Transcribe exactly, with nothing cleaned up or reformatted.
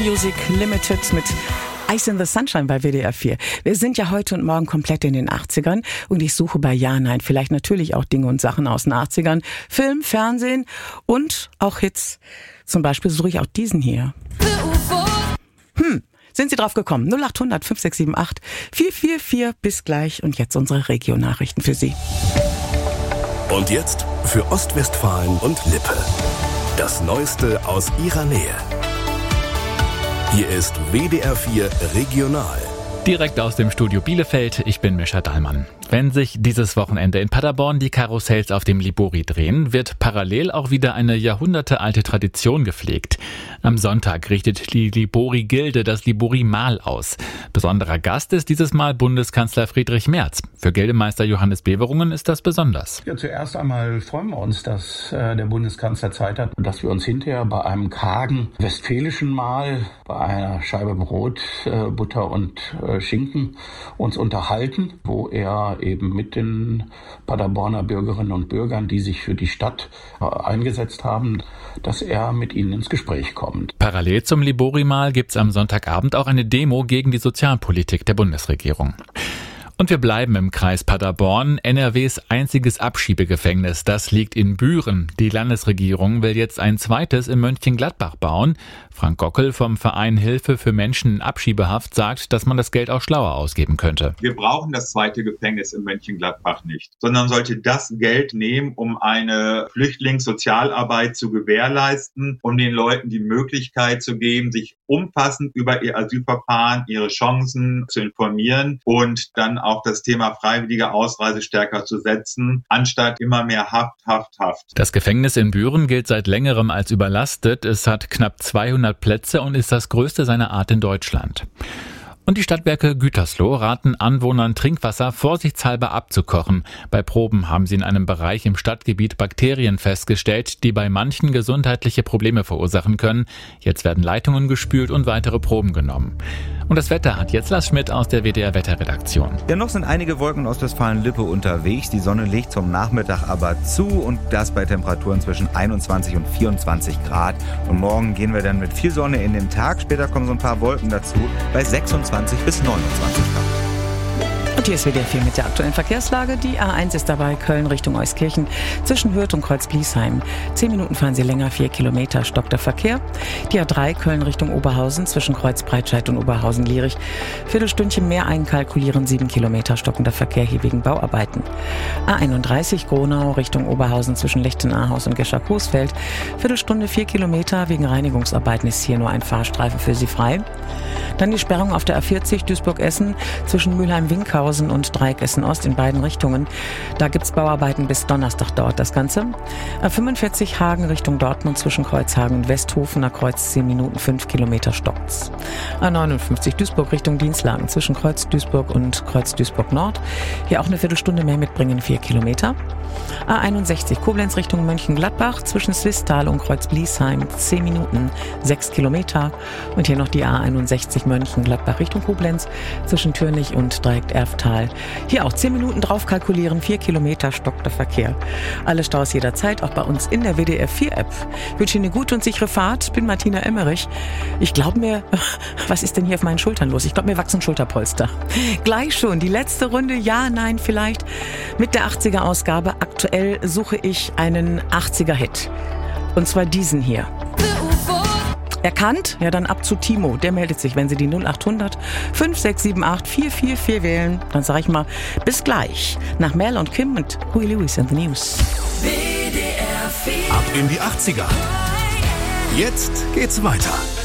Music Limited mit Ice in the Sunshine bei W D R vier. Wir sind ja heute und morgen komplett in den achtzigern und ich suche bei Ja, Nein vielleicht natürlich auch Dinge und Sachen aus den achtzigern. Film, Fernsehen und auch Hits. Zum Beispiel suche ich auch diesen hier. Hm, sind Sie drauf gekommen? null acht hundert fünf sechs sieben acht vier vier vier. Bis gleich und jetzt unsere Region-Nachrichten für Sie. Und jetzt für Ostwestfalen und Lippe. Das Neueste aus Ihrer Nähe. Hier ist W D R vier Regional. Direkt aus dem Studio Bielefeld, ich bin Mischa Dahlmann. Wenn sich dieses Wochenende in Paderborn die Karussells auf dem Libori drehen, wird parallel auch wieder eine jahrhundertealte Tradition gepflegt. Am Sonntag richtet die Libori-Gilde das Libori-Mahl aus. Besonderer Gast ist dieses Mal Bundeskanzler Friedrich Merz. Für Gildemeister Johannes Beverungen ist das besonders. Ja, zuerst einmal freuen wir uns, dass äh, der Bundeskanzler Zeit hat, dass wir uns hinterher bei einem kargen westfälischen Mahl, bei einer Scheibe Brot, äh, Butter und äh, Schinken uns unterhalten, wo er eben mit den Paderborner Bürgerinnen und Bürgern, die sich für die Stadt äh, eingesetzt haben, dass er mit ihnen ins Gespräch kommt. Parallel zum Libori-Mahl gibt's am Sonntagabend auch eine Demo gegen die Sozialpolitik der Bundesregierung. Und wir bleiben im Kreis Paderborn. N R Ws einziges Abschiebegefängnis, das liegt in Büren. Die Landesregierung will jetzt ein zweites in Mönchengladbach bauen. Frank Gockel vom Verein Hilfe für Menschen in Abschiebehaft sagt, dass man das Geld auch schlauer ausgeben könnte. Wir brauchen das zweite Gefängnis in Mönchengladbach nicht, sondern sollte das Geld nehmen, um eine Flüchtlingssozialarbeit zu gewährleisten, um den Leuten die Möglichkeit zu geben, sich umfassend über ihr Asylverfahren, ihre Chancen zu informieren und dann auch das Thema freiwillige Ausreise stärker zu setzen, anstatt immer mehr Haft, Haft, Haft. Das Gefängnis in Büren gilt seit längerem als überlastet. Es hat knapp zweihundert Plätze und ist das größte seiner Art in Deutschland. Und die Stadtwerke Gütersloh raten Anwohnern, Trinkwasser vorsichtshalber abzukochen. Bei Proben haben sie in einem Bereich im Stadtgebiet Bakterien festgestellt, die bei manchen gesundheitliche Probleme verursachen können. Jetzt werden Leitungen gespült und weitere Proben genommen. Und das Wetter hat jetzt Lars Schmidt aus der W D R-Wetterredaktion. Ja, noch sind einige Wolken aus Westfalen-Lippe unterwegs. Die Sonne legt zum Nachmittag aber zu und das bei Temperaturen zwischen einundzwanzig und vierundzwanzig Grad. Und morgen gehen wir dann mit viel Sonne in den Tag. Später kommen so ein paar Wolken dazu bei sechsundzwanzig bis neunundzwanzig Grad. Und hier ist W D R vier mit der aktuellen Verkehrslage. Die A eins ist dabei Köln Richtung Euskirchen zwischen Hürth und Kreuz-Bliesheim. Zehn Minuten fahren Sie länger, vier Kilometer stockt der Verkehr. Die A drei Köln Richtung Oberhausen zwischen Kreuz-Breitscheid und Oberhausen-Lierich. Viertelsstündchen mehr einkalkulieren, sieben Kilometer stockender Verkehr hier wegen Bauarbeiten. A einunddreißig Gronau Richtung Oberhausen zwischen Lichtenahhaus und Gescher-Coesfeld. Viertelstunde, vier Kilometer. Wegen Reinigungsarbeiten ist hier nur ein Fahrstreifen für Sie frei. Dann die Sperrung auf der A vierzig Duisburg-Essen zwischen Mülheim-Winkhausen und Dreieck Essen-Ost in beiden Richtungen. Da gibt's Bauarbeiten, bis Donnerstag dauert das Ganze. A fünfundvierzig Hagen Richtung Dortmund zwischen Kreuzhagen und Westhofener Kreuz zehn Minuten, fünf Kilometer stockt's. A neunundfünfzig Duisburg Richtung Dienstlagen zwischen Kreuz Duisburg und Kreuz Duisburg Nord. Hier auch eine Viertelstunde mehr mitbringen, vier Kilometer. A einundsechzig Koblenz Richtung Mönchengladbach zwischen Swisttal und Kreuz-Bliesheim zehn Minuten, sechs Kilometer. Und hier noch die A einundsechzig Mönchengladbach Richtung Koblenz zwischen Türnich und Dreieck Erftal. Hier auch zehn Minuten drauf kalkulieren, vier Kilometer stockter Verkehr. Alle Staus jederzeit, auch bei uns in der W D R vier App. Ich wünsche Ihnen eine gute und sichere Fahrt. Bin Martina Emmerich. Ich glaube mir, was ist denn hier auf meinen Schultern los? Ich glaube, mir wachsen Schulterpolster. Gleich schon die letzte Runde, ja, nein, vielleicht. Mit der achtziger-Ausgabe. Aktuell suche ich einen achtziger-Hit. Und zwar diesen hier. Erkannt? Ja, dann ab zu Timo. Der meldet sich, wenn Sie die null acht hundert fünf sechs sieben acht vier vier vier wählen. Dann sage ich mal, bis gleich. Nach Mel und Kim und Huey Lewis and the News. Ab in die achtziger. Jetzt geht's weiter.